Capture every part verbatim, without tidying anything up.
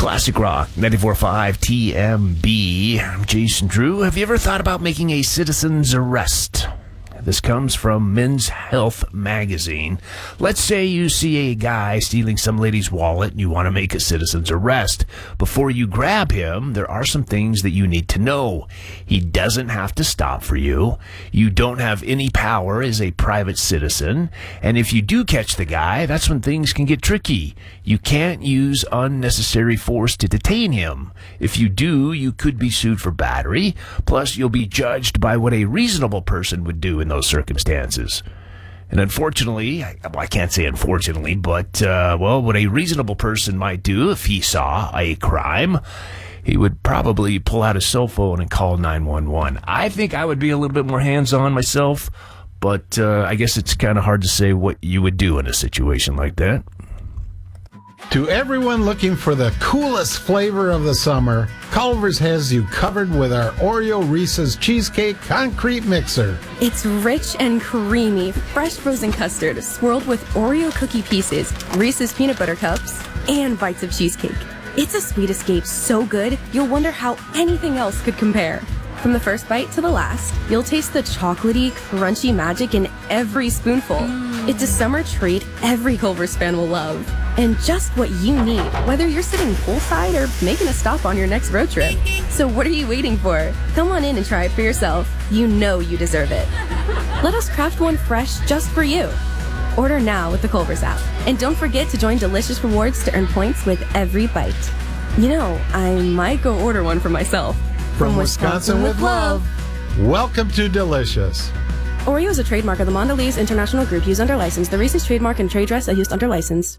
Classic Rock, ninety-four point five T M B. I'm Jason Drew. Have you ever thought about making a citizen's arrest? This comes from Men's Health magazine. Let's say you see a guy stealing some lady's wallet and you want to make a citizen's arrest. Before you grab him, there are some things that you need to know. He doesn't have to stop for you. You don't have any power as a private citizen. And if you do catch the guy, that's when things can get tricky. You can't use unnecessary force to detain him. If you do, you could be sued for battery. Plus, you'll be judged by what a reasonable person would do in those circumstances. And unfortunately, well, I can't say unfortunately, but, uh, well, what a reasonable person might do if he saw a crime, he would probably pull out his cell phone and call nine one one. I think I would be a little bit more hands-on myself, but uh, I guess it's kind of hard to say what you would do in a situation like that. To everyone looking for the coolest flavor of the summer, Culver's has you covered with our Oreo Reese's Cheesecake Concrete Mixer. It's rich and creamy, fresh frozen custard swirled with Oreo cookie pieces, Reese's peanut butter cups, and bites of cheesecake. It's a sweet escape so good, you'll wonder how anything else could compare. From the first bite to the last, you'll taste the chocolatey, crunchy magic in every spoonful. Mm. It's a summer treat every Culver's fan will love. And just what you need, whether you're sitting poolside or making a stop on your next road trip. So what are you waiting for? Come on in and try it for yourself. You know you deserve it. Let us craft one fresh just for you. Order now with the Culver's app. And don't forget to join Delicious Rewards to earn points with every bite. You know, I might go order one for myself. From, From Wisconsin, Wisconsin with love. Welcome to Delicious. Oreo is a trademark of the Mondelez International Group used under license. The Reese's trademark and trade dress are used under license.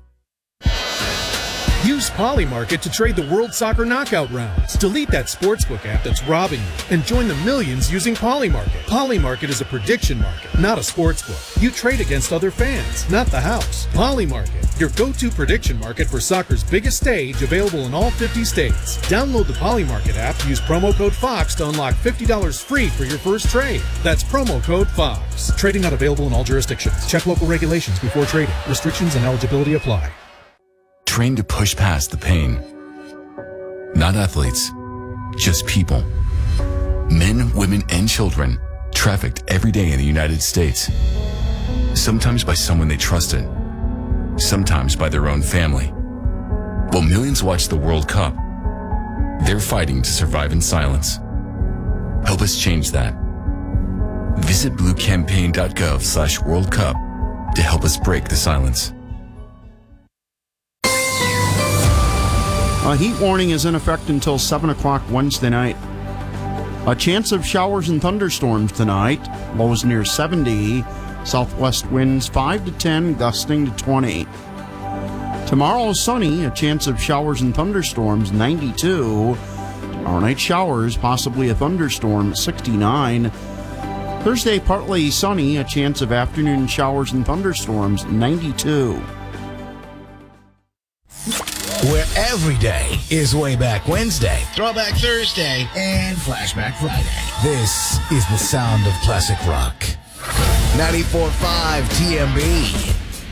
Use Polymarket to trade the World Soccer Knockout rounds. Delete that sportsbook app that's robbing you and join the millions using Polymarket. Polymarket is a prediction market, not a sportsbook. You trade against other fans, not the house. Polymarket, your go-to prediction market for soccer's biggest stage, available in all fifty states. Download the Polymarket app, use promo code FOX to unlock fifty dollars free for your first trade. That's promo code FOX. Trading not available in all jurisdictions. Check local regulations before trading. Restrictions and eligibility apply. Trained to push past the pain. Not athletes, just people. Men, women, and children trafficked every day in the United States. Sometimes by someone they trusted, sometimes by their own family. While millions watch the World Cup, they're fighting to survive in silence. Help us change that. Visit bluecampaign.gov slash World Cup to help us break the silence. A heat warning is in effect until seven o'clock Wednesday night. A chance of showers and thunderstorms tonight. Lows near seventy. Southwest winds five to ten, gusting to twenty. Tomorrow sunny. A chance of showers and thunderstorms, ninety-two. Tomorrow night showers, possibly a thunderstorm, sixty-nine. Thursday partly sunny. A chance of afternoon showers and thunderstorms, ninety-two. Where every day is Way Back Wednesday, Throwback Thursday, and Flashback Friday. This is the sound of classic rock. ninety-four point five T M B.